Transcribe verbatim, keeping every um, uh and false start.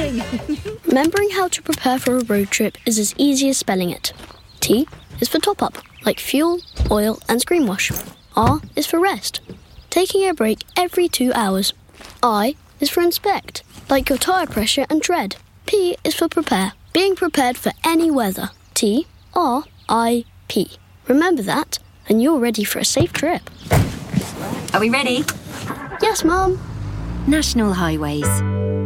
exciting! Remembering how to prepare for a road trip is as easy as spelling it. T is for top-up, like fuel, oil and screen wash. R is for rest, taking a break every two hours. I is for inspect, like your tyre pressure and tread. P is for prepare, being prepared for any weather. T, R, I, P. Remember that, and you're ready for a safe trip. Are we ready? Yes, Mum. National Highways.